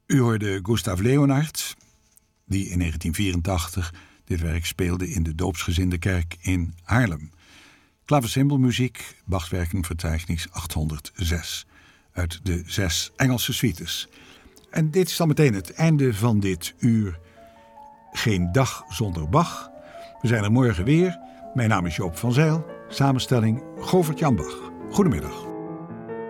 U hoorde Gustav Leonhardt, die in 1984 dit werk speelde in de doopsgezinde kerk in Haarlem. Klavecimbelmuziek, Bachwerkenverzeichnis 806, uit de 6 Engelse suites. En dit is dan meteen het einde van dit uur. Geen dag zonder Bach. We zijn er morgen weer. Mijn naam is Joop van Zijl. Samenstelling Govert Jan Bach. Goedemiddag.